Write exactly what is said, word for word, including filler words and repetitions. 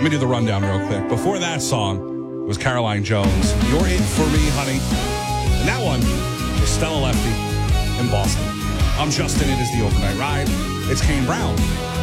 Let me do the rundown real quick. Before that song was Caroline Jones, You're It For Me, Honey. And that one is Stella Lefty in Boston. I'm Justin. It is the Overnight Ride. It's Kane Brown